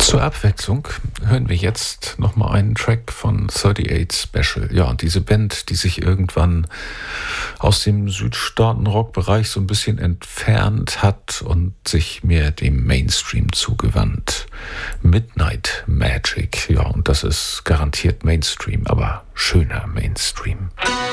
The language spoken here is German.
Zur Abwechslung hören wir jetzt nochmal einen Track von 38 Special. Ja, und diese Band, die sich irgendwann aus dem Südstaaten-Rock-Bereich so ein bisschen entfernt hat und sich mehr dem Mainstream zugewandt. Midnight Magic, ja, und das ist garantiert Mainstream, aber schöner Mainstream.